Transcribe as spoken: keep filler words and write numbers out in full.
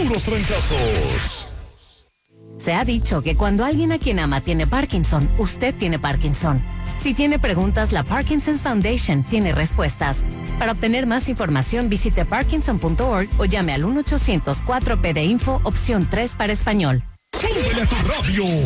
puros trancazos. Se ha dicho que cuando alguien a quien ama tiene Parkinson, usted tiene Parkinson. Si tiene preguntas, la Parkinson's Foundation tiene respuestas. Para obtener más información, visite parkinson punto org o llame al uno ochocientos cuatro P de Info, opción tres para español. ¡Súbele a tu radio!